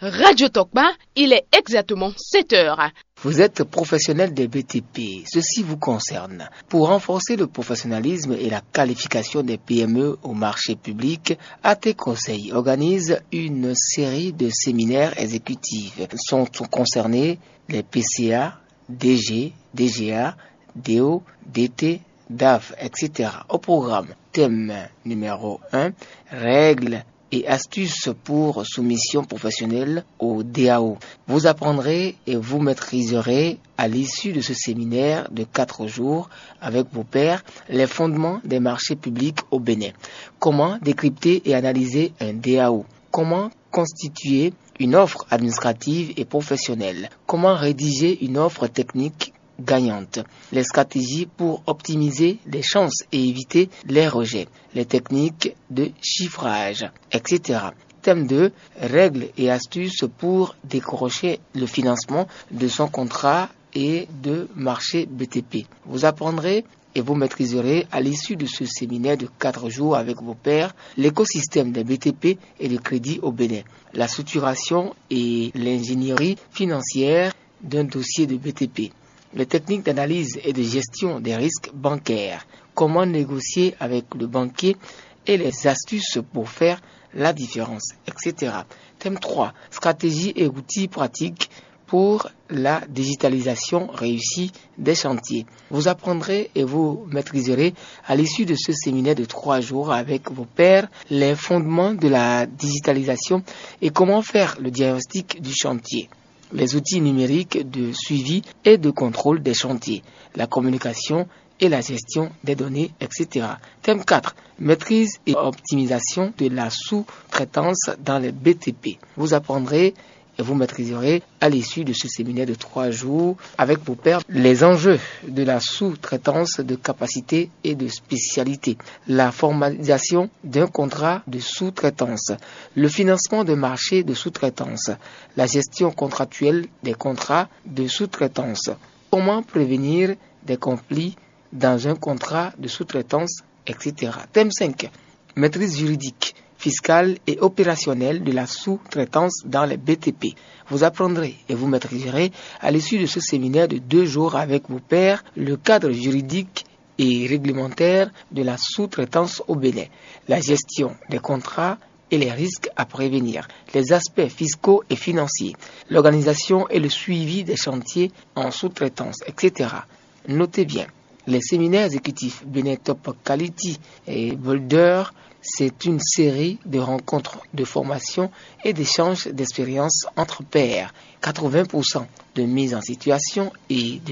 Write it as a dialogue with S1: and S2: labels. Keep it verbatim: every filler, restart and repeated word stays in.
S1: Radio Tokba, il est exactement sept heures.
S2: Vous êtes professionnel des B T P, ceci vous concerne. Pour renforcer le professionnalisme et la qualification des P M E au marché public, A T Conseil organise une série de séminaires exécutifs. Sont concernés les P C A, D G, D G A, D O, D T, D A F, et cetera. Au programme, thème numéro un, règles et astuces pour soumission professionnelle au D A O. Vous apprendrez et vous maîtriserez à l'issue de ce séminaire de quatre jours avec vos pairs les fondements des marchés publics au Bénin. Comment décrypter et analyser un D A O? Comment constituer une offre administrative et professionnelle? Comment rédiger une offre technique gagnante, les stratégies pour optimiser les chances et éviter les rejets, les techniques de chiffrage, et cetera. Thème deux, règles et astuces pour décrocher le financement de son contrat et de marché B T P. Vous apprendrez et vous maîtriserez à l'issue de ce séminaire de quatre jours avec vos pairs l'écosystème des B T P et le crédit au Bénin, la structuration et l'ingénierie financière d'un dossier de B T P, les techniques d'analyse et de gestion des risques bancaires, comment négocier avec le banquier et les astuces pour faire la différence, et cetera. Thème trois, stratégie et outils pratiques pour la digitalisation réussie des chantiers. Vous apprendrez et vous maîtriserez à l'issue de ce séminaire de trois jours avec vos pairs les fondements de la digitalisation et comment faire le diagnostic du chantier, les outils numériques de suivi et de contrôle des chantiers, la communication et la gestion des données, et cetera. Thème quatre. Maîtrise et optimisation de la sous-traitance dans les B T P. Vous apprendrez et vous maîtriserez à l'issue de ce séminaire de trois jours avec vos pairs les enjeux de la sous-traitance de capacité et de spécialité, la formalisation d'un contrat de sous-traitance, le financement de marchés de sous-traitance, la gestion contractuelle des contrats de sous-traitance, comment prévenir des conflits dans un contrat de sous-traitance, et cetera. Thème cinq. Maîtrise juridique, fiscale et opérationnelle de la sous-traitance dans les B T P. Vous apprendrez et vous maîtriserez à l'issue de ce séminaire de deux jours avec vos pairs le cadre juridique et réglementaire de la sous-traitance au Bénin, la gestion des contrats et les risques à prévenir, les aspects fiscaux et financiers, l'organisation et le suivi des chantiers en sous-traitance, et cetera. Notez bien, les séminaires exécutifs Bénin Top Quality et Boulder, c'est une série de rencontres de formation et d'échanges d'expériences entre pairs, quatre-vingts pour cent de mise en situation et de